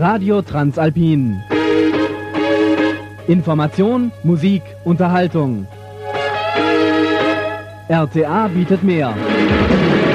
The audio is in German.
Radio Transalpin. Information, Musik, Unterhaltung. RCA bietet mehr.